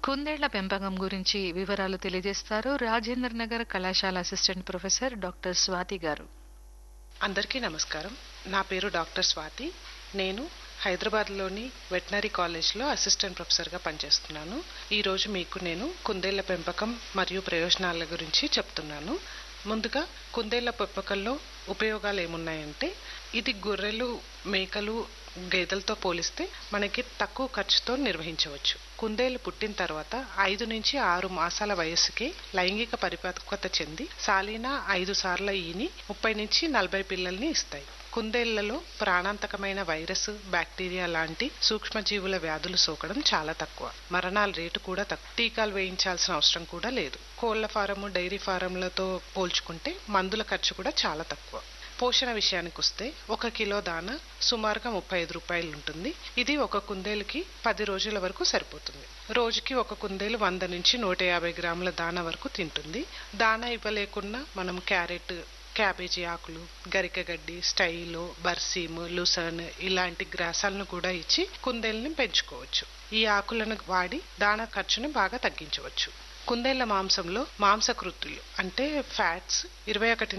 కుందేళ్ల పెంపకం గురించి వివరాలు తెలియజేస్తారు రాజేంద్ర నగర్ కళాశాల అసిస్టెంట్ ప్రొఫెసర్ డాక్టర్ స్వాతి గారు. అందరికీ నమస్కారం. నా పేరు డాక్టర్ స్వాతి. నేను హైదరాబాద్లోని వెటనరీ కాలేజ్లో అసిస్టెంట్ ప్రొఫెసర్గా పనిచేస్తున్నాను. ఈరోజు మీకు నేను కుందేళ్ల పెంపకం మరియు ప్రయోజనాల గురించి చెప్తున్నాను. ముందుగా కుందేళ్ల పెంపకంలో ఉపయోగాలు ఏమున్నాయంటే, ఇది గొర్రెలు, మేకలు, గేదెలతో పోలిస్తే మనకి తక్కువ ఖర్చుతో నిర్వహించవచ్చు. కుందేళ్లు పుట్టిన తర్వాత 5 నుంచి 6 మాసాల వయస్సుకే లైంగిక పరిపక్వత చెంది సాలీనా 5 సార్ల ఈని 30 నుంచి 40 పిల్లల్ని ఇస్తాయి. కుందేళ్లలో ప్రాణాంతకమైన వైరస్, బ్యాక్టీరియా లాంటి సూక్ష్మజీవుల వ్యాధులు సోకడం చాలా తక్కువ. మరణాల రేటు కూడా తక్కువ. టీకాలు వేయించాల్సిన అవసరం కూడా లేదు. కోళ్ల ఫారము, డైరీ ఫారంలతో పోల్చుకుంటే మందుల ఖర్చు కూడా చాలా తక్కువ. పోషణ విషయానికి వస్తే 1 కిలో దాన సుమారుగా 35 రూపాయలు ఉంటుంది. ఇది ఒక కుందేలుకి 10 రోజుల వరకు సరిపోతుంది. రోజుకి ఒక కుందేలు 100 నుంచి 150 గ్రాముల దాన వరకు తింటుంది. దాన ఇవ్వలేకున్నా మనం క్యారెట్, క్యాబేజీ ఆకులు, గరిక గడ్డి, స్టైలో, బర్సీము, లుసర్న్ ఇలాంటి గ్రాసాలను కూడా ఇచ్చి కుందేలుని పెంచుకోవచ్చు. ఈ ఆకులను వాడి దాన ఖర్చుని బాగా తగ్గించవచ్చు. కుందేళ్ల మాంసంలో మాంసకృతులు అంటే ఫ్యాట్స్ 21